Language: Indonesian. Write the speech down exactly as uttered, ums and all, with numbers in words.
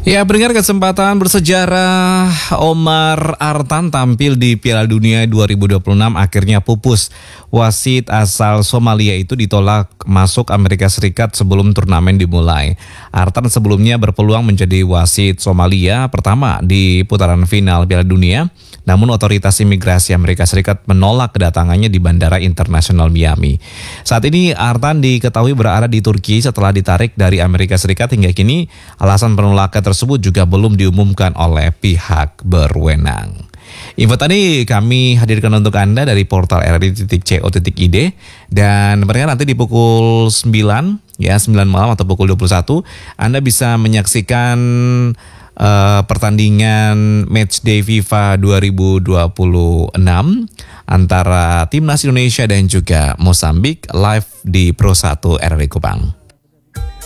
Ya, pendengar, kesempatan bersejarah Omar Artan tampil di Piala Dunia dua ribu dua puluh enam akhirnya pupus. Wasit asal Somalia itu ditolak masuk Amerika Serikat sebelum turnamen dimulai. Artan sebelumnya berpeluang menjadi wasit Somalia pertama di putaran final Piala Dunia. Namun otoritas imigrasi Amerika Serikat menolak kedatangannya di Bandara Internasional Miami. Saat ini Artan diketahui berada di Turki setelah ditarik dari Amerika Serikat. Hingga kini alasan penolakan tersebut juga belum diumumkan oleh pihak berwenang. Info tadi kami hadirkan untuk Anda dari portal r r i titik co titik i d, dan mereka nanti di pukul sembilan ya sembilan malam atau pukul dua puluh satu Anda bisa menyaksikan uh, pertandingan Matchday FIFA dua ribu dua puluh enam antara Timnas Indonesia dan juga Mozambik live di Pro satu R R I Kupang.